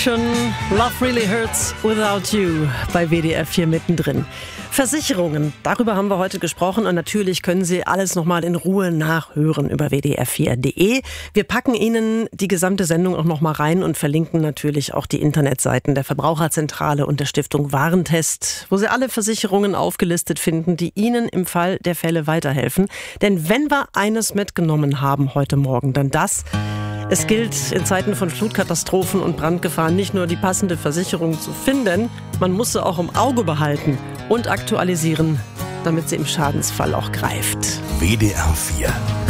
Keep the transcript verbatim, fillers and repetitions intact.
Schon Love Really Hurts Without You bei W D F hier mittendrin. Versicherungen, darüber haben wir heute gesprochen und natürlich können Sie alles nochmal in Ruhe nachhören über w d f vier punkt d e. Wir packen Ihnen die gesamte Sendung auch nochmal rein und verlinken natürlich auch die Internetseiten der Verbraucherzentrale und der Stiftung Warentest, wo Sie alle Versicherungen aufgelistet finden, die Ihnen im Fall der Fälle weiterhelfen. Denn wenn wir eines mitgenommen haben heute Morgen, dann das: Es gilt in Zeiten von Flutkatastrophen und Brandgefahren nicht nur die passende Versicherung zu finden, man muss sie auch im Auge behalten und aktualisieren, damit sie im Schadensfall auch greift. W D R vier